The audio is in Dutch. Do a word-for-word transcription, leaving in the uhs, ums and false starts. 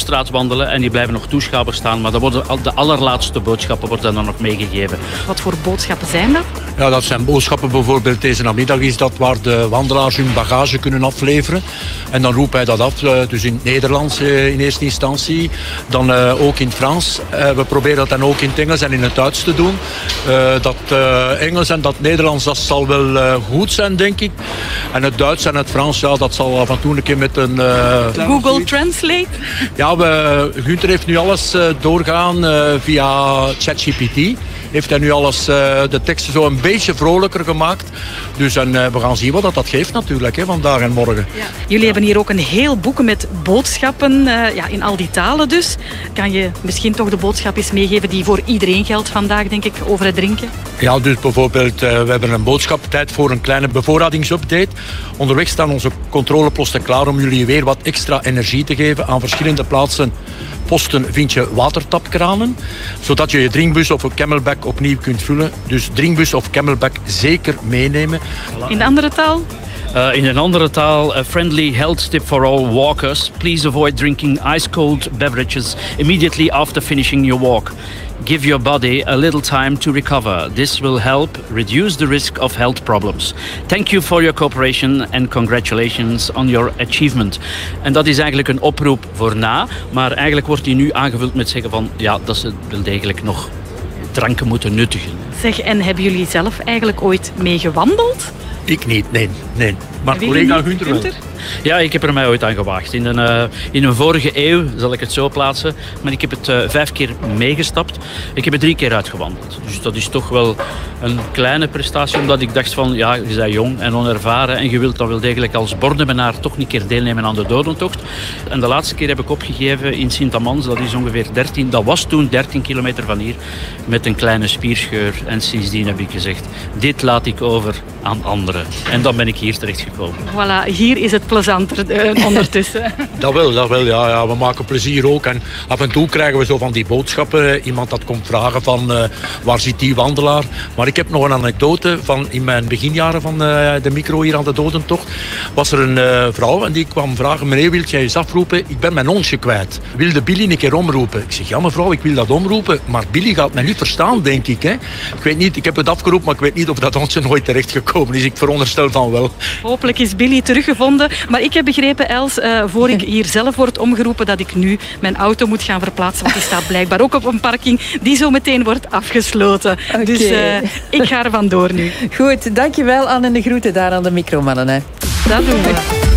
straat wandelen en die blijven nog toeschouwers staan. Maar dan worden de allerlaatste boodschappen worden dan nog meegegeven. Wat voor boodschappen zijn dat? Ja, dat zijn boodschappen bijvoorbeeld deze namiddag is dat waar de wandelaars hun bagage kunnen afleveren. En dan roept hij dat af, dus in het Nederlands in eerste instantie. Dan ook in het Frans. We proberen dat dan ook in het Engels en in het Duits te doen. Dat Engels en dat Nederlands, dat zal wel goed zijn, denk ik. En het Duits en het Frans, ja, dat zal af en toe een keer met een... Uh, Google Translate? Ja, we, Gunther heeft nu alles uh, doorgaan uh, via ChatGPT. Heeft hij nu alles, uh, de teksten zo een beetje vrolijker gemaakt. Dus en, uh, we gaan zien wat dat, dat geeft natuurlijk, hè, vandaag en morgen. Ja. Jullie hebben hier ook een heel boek met boodschappen, uh, ja, in al die talen dus. Kan je misschien toch de boodschap eens meegeven die voor iedereen geldt vandaag, denk ik, over het drinken? Ja, dus bijvoorbeeld, uh, we hebben een boodschap, tijd voor een kleine bevoorradingsupdate. Onderweg staan onze controleposten klaar om jullie weer wat extra energie te geven aan verschillende plaatsen. Posten vind je watertapkranen, zodat je je drinkbus of een Camelback opnieuw kunt vullen. Dus drinkbus of Camelback zeker meenemen. In de andere taal? Uh, in een andere taal, a friendly health tip for all walkers. Please avoid drinking ice-cold beverages immediately after finishing your walk. Give your body a little time to recover. This will help reduce the risk of health problems. Thank you for your cooperation and congratulations on your achievement. En dat is eigenlijk een oproep voor na, maar eigenlijk wordt die nu aangevuld met zeggen van ja, dat ze wel degelijk nog dranken moeten nuttigen. Zeg, en hebben jullie zelf eigenlijk ooit mee gewandeld? Ik niet, nee. nee. Maar collega Gunther wel. Ja, ik heb er mij ooit aan gewaagd. In een, uh, in een vorige eeuw, zal ik het zo plaatsen. Maar ik heb het uh, vijf keer meegestapt. Ik heb het drie keer uitgewandeld. Dus dat is toch wel een kleine prestatie. Omdat ik dacht van, ja, je bent jong en onervaren. En je wilt dan wel degelijk als Bornemenaar toch een keer deelnemen aan de dodentocht. En de laatste keer heb ik opgegeven in Sint-Amans. Dat is ongeveer dertien. Dat was toen dertien kilometer van hier. Met een kleine spierscheur. En sindsdien heb ik gezegd, dit laat ik over aan anderen. En dan ben ik hier terechtgekomen. Voilà, hier is het plezanter uh, ondertussen. Dat wel, dat wel. Ja, ja, we maken plezier ook. En af en toe krijgen we zo van die boodschappen. Iemand dat komt vragen van uh, waar zit die wandelaar. Maar ik heb nog een anekdote van in mijn beginjaren van uh, de micro hier aan de dodentocht. Was er een uh, vrouw en die kwam vragen, meneer, wilt jij eens afroepen? Ik ben mijn hondje kwijt. Wilde Billy een keer omroepen? Ik zeg, ja mevrouw, ik wil dat omroepen. Maar Billy gaat mij niet verstaan, denk ik. Hè? Ik weet niet, ik heb het afgeroepen, maar ik weet niet of dat hondje nooit terechtgekomen is. Ik veronderstel van wel. Hopelijk is Billy teruggevonden. Maar ik heb begrepen, Els, uh, voor ik hier zelf word omgeroepen, dat ik nu mijn auto moet gaan verplaatsen. Want die staat blijkbaar ook op een parking die zo meteen wordt afgesloten. Okay. Dus uh, ik ga er vandoor nu. Goed, dankjewel Anne en de groeten daar aan de micromannen. Hè. Dat doen we.